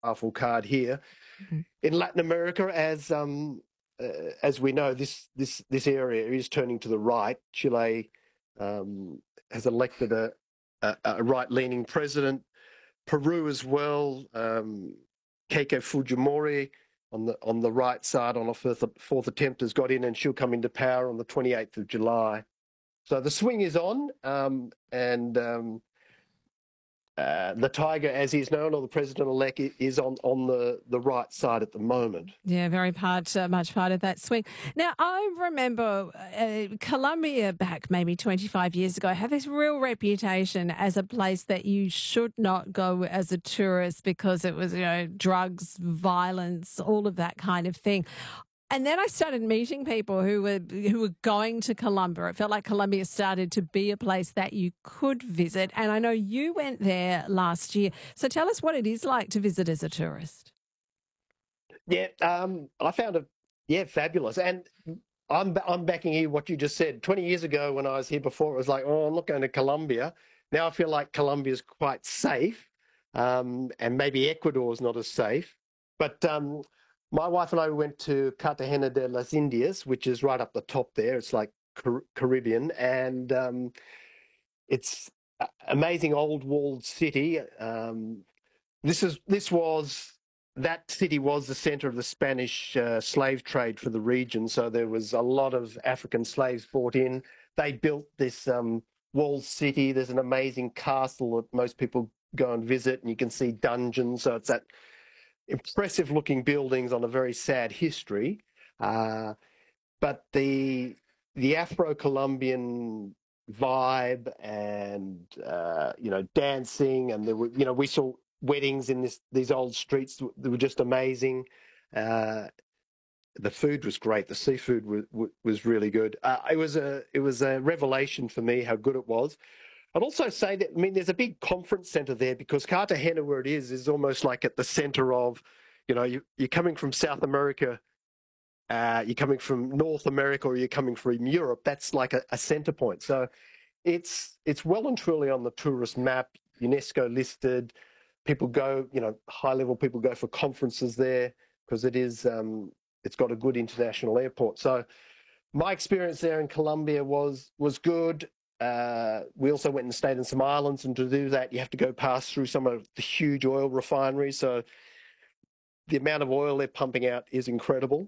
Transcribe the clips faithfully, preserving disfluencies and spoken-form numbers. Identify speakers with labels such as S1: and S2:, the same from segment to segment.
S1: powerful card here.
S2: Mm-hmm.
S1: In Latin America, as um, uh, as we know, this this this area is turning to the right. Chile um, has elected a, a, a right-leaning president. Peru as well. Um, Keiko Fujimori on the on the right side on a fourth, fourth attempt has got in, and she'll come into power on the twenty-eighth of July. So the swing is on, um, and um, uh, the tiger, as he's known, or the president-elect, is on, on the, the right side at the moment.
S2: Yeah, very part, uh, much part of that swing. Now, I remember uh, Colombia back maybe twenty-five years ago had this real reputation as a place that you should not go as a tourist because it was, you know, drugs, violence, all of that kind of thing. And then I started meeting people who were who were going to Colombia. It felt like Colombia started to be a place that you could visit. And I know you went there last year. So tell us what it is like to visit as a tourist.
S1: Yeah, um, I found it, yeah, fabulous. And I'm I'm backing you what you just said. twenty years ago when I was here before, it was like, oh, I'm not going to Colombia. Now I feel like Colombia is quite safe, um, and maybe Ecuador is not as safe. But um, my wife and I went to Cartagena de las Indias, which is right up the top there. It's like Car- Caribbean, and um, it's an amazing old walled city. Um, this is this was that city was the centre of the Spanish uh, slave trade for the region. So there was a lot of African slaves brought in. They built this um, walled city. There's an amazing castle that most people go and visit, and you can see dungeons. So it's that impressive looking buildings on a very sad history, uh, but the the Afro-Colombian vibe and uh, you know dancing, and there were you know we saw weddings in this these old streets that were just amazing. Uh, the food was great. The seafood was was really good. Uh, it was a it was a revelation for me how good it was. I'd also say that, I mean, there's a big conference centre there because Cartagena, where it is, is almost like at the centre of, you know, you, you're coming from South America, uh, you're coming from North America, or you're coming from Europe. That's like a, a centre point. So it's it's well and truly on the tourist map, UNESCO listed. People go, you know, high-level people go for conferences there because it is, um, it's got a good international airport. So my experience there in Colombia was was good. Uh, we also went and stayed in some islands, and to do that, you have to go past through some of the huge oil refineries. So the amount of oil they're pumping out is incredible.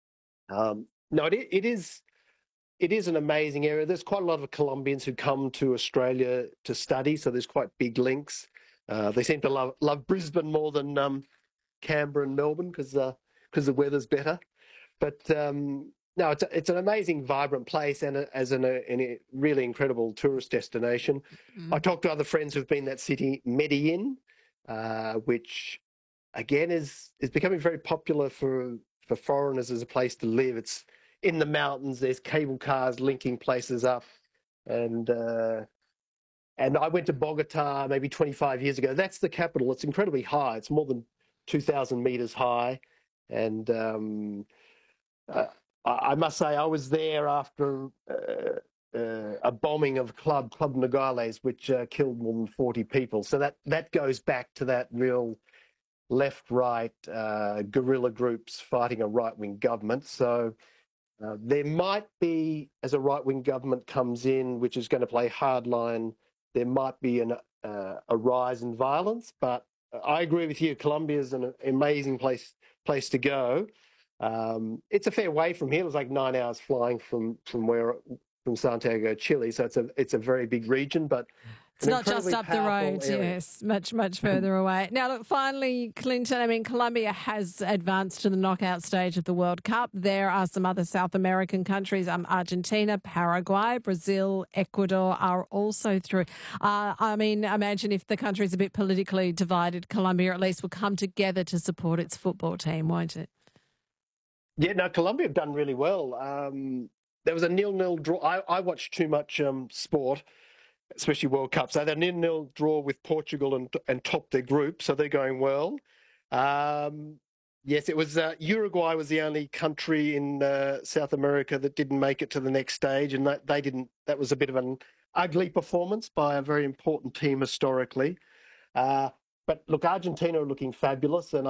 S1: Um, no, it, it is it is an amazing area. There's quite a lot of Colombians who come to Australia to study, so there's quite big links. Uh, they seem to love love Brisbane more than um, Canberra and Melbourne because because uh, the weather's better. But um, no, it's a, it's an amazing, vibrant place, and a, as an, a, a really incredible tourist destination. Mm. I talked to other friends who've been in that city, Medellin, uh, which again is is becoming very popular for for foreigners as a place to live. It's in the mountains. There's cable cars linking places up, and uh, and I went to Bogota maybe twenty-five years ago. That's the capital. It's incredibly high. It's more than two thousand meters high, and um, uh, I must say I was there after uh, uh, a bombing of Club Club Nogales, which uh, killed more than forty people. So that that goes back to that real left-right uh, guerrilla groups fighting a right-wing government. So uh, there might be, as a right-wing government comes in, which is going to play hardline, there might be an, uh, a rise in violence. But I agree with you. Colombia is an amazing place place to go. Um, it's a fair way from here. It was like nine hours flying from from where from Santiago, Chile. So it's a it's a very big region, but
S2: it's not just up the road. Area. Yes, much much further away. Now, look, finally, Clinton. I mean, Colombia has advanced to the knockout stage of the World Cup. There are some other South American countries. Um, Argentina, Paraguay, Brazil, Ecuador are also through. Uh, I mean, imagine if the country's a bit politically divided, Colombia at least will come together to support its football team, won't it?
S1: Yeah, no, Colombia have done really well. Um, there was a nil-nil draw. I, I watched too much um, sport, especially World Cup. So they're nil-nil draw with Portugal and and topped their group, so they're going well. Um, yes, it was uh, Uruguay was the only country in uh, South America that didn't make it to the next stage, and that they didn't. That was a bit of an ugly performance by a very important team historically. Uh, But look, Argentina are looking fabulous, and